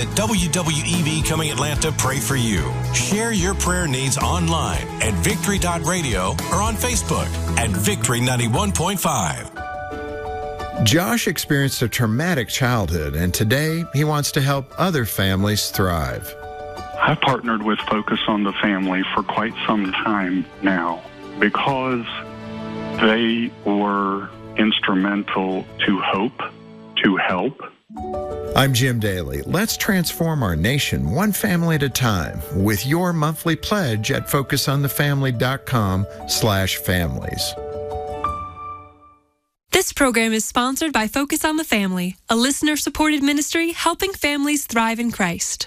at WWEV Coming Atlanta Pray For You. Share your prayer needs online at victory.radio or on Facebook at Victory 91.5. Josh experienced a traumatic childhood, and today he wants to help other families thrive. I've partnered with Focus on the Family for quite some time now because they were instrumental to hope, to help. I'm Jim Daly. Let's transform our nation one family at a time with your monthly pledge at focusonthefamily.com/families. This program is sponsored by Focus on the Family, a listener-supported ministry helping families thrive in Christ.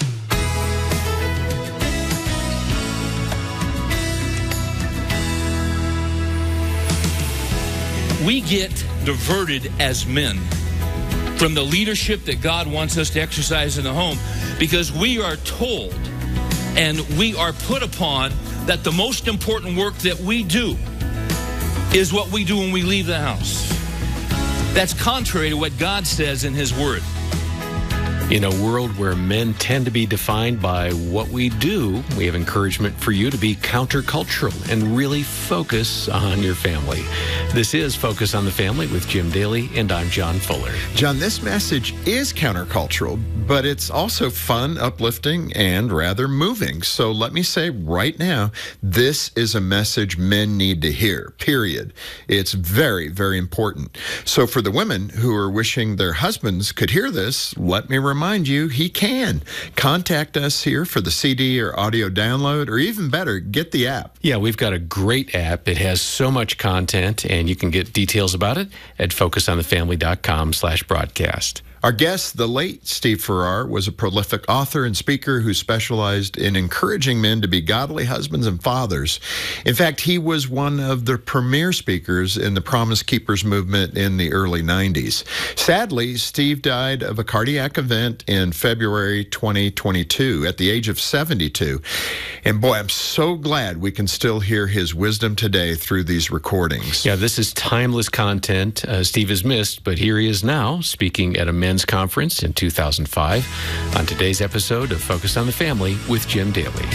We get diverted as men from the leadership that God wants us to exercise in the home because we are told and we are put upon that the most important work that we do is what we do when we leave the house. That's contrary to what God says in His Word. In a world where men tend to be defined by what we do, we have encouragement for you to be countercultural and really focus on your family. This is Focus on the Family with Jim Daly, and I'm John Fuller. John, this message is countercultural, but it's also fun, uplifting, and rather moving. So let me say right now, this is a message men need to hear, period. It's very, very important. So for the women who are wishing their husbands could hear this, let me remind you, he can. Contact us here for the CD or audio download, or even better, get the app. Yeah, we've got a great app. It has so much content, and you can get details about it at focusonthefamily.com/broadcast. Our guest, the late Steve Farrar, was a prolific author and speaker who specialized in encouraging men to be godly husbands and fathers. In fact, he was one of the premier speakers in the Promise Keepers movement in the early 90s. Sadly, Steve died of a cardiac event in February 2022 at the age of 72. And boy, I'm so glad we can still hear his wisdom today through these recordings. Yeah, this is timeless content. Steve is missed, but here he is now speaking at a men's conference in 2005 on today's episode of Focus on the Family with Jim Daly.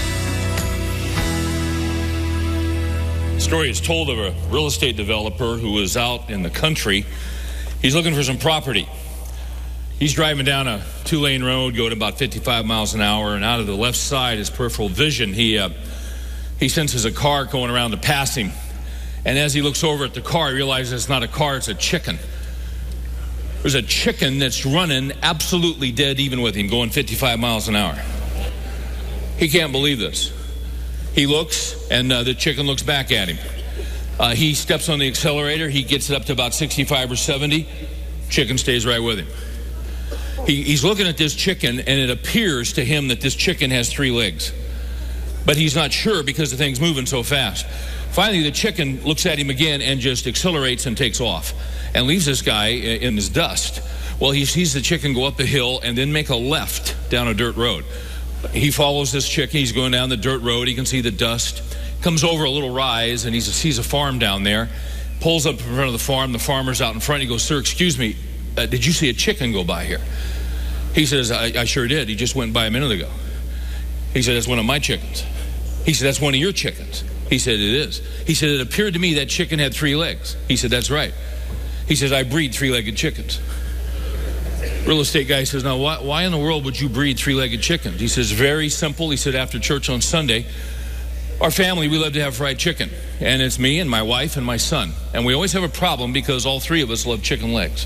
The story is told of a real estate developer who was out in the country. He's looking for some property. He's driving down a 2-lane road going about 55 miles an hour, and out of the left side, his peripheral vision, he senses a car going around to pass him. And as he looks over at the car, he realizes it's not a car, it's a chicken. There's a chicken that's running absolutely dead even with him, going 55 miles an hour. He can't believe this. He looks, and the chicken looks back at him. He steps on the accelerator. He gets it up to about 65 or 70. Chicken stays right with him. He's looking at this chicken, and it appears to him that this chicken has 3 legs. But he's not sure because the thing's moving so fast. Finally, the chicken looks at him again and just accelerates and takes off and leaves this guy in his dust. Well, he sees the chicken go up a hill and then make a left down a dirt road. He follows this chicken. He's going down the dirt road. He can see the dust. Comes over a little rise, and he sees a farm down there. Pulls up in front of the farm. The farmer's out in front. He goes, "Sir, excuse me, did you see a chicken go by here?" He says, I sure did. He just went by a minute ago. He said, "That's one of my chickens." He said, "That's one of your chickens." He said, "It is." He said, "It appeared to me that chicken had 3 legs." He said, "That's right." He says, "I breed 3-legged chickens." Real estate guy says, "Now, why in the world would you breed 3-legged chickens?" He says, "Very simple." He said, "After church on Sunday, our family, we love to have fried chicken. And it's me and my wife and my son. And we always have a problem because all 3 of us love chicken legs.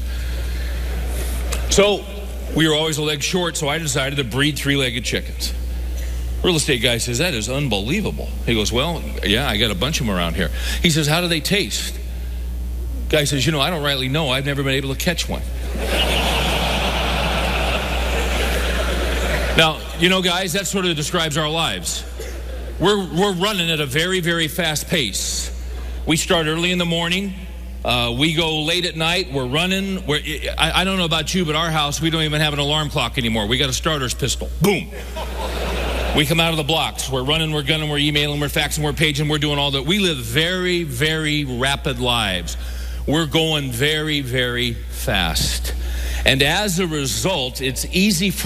So we were always a leg short, so I decided to breed 3-legged chickens." Real estate guy says, "That is unbelievable." He goes, "Well, yeah, I got a bunch of them around here." He says, "How do they taste?" Guy says, "I don't rightly know. I've never been able to catch one." Now, guys, that sort of describes our lives. We're running at a very, very fast pace. We start early in the morning. We go late at night. We're running. I don't know about you, but our house, we don't even have an alarm clock anymore. We got a starter's pistol. Boom. We come out of the blocks. We're running, we're gunning, we're emailing, we're faxing, we're paging, we're doing all that. We live very, very rapid lives. We're going very, very fast. And as a result, it's easy for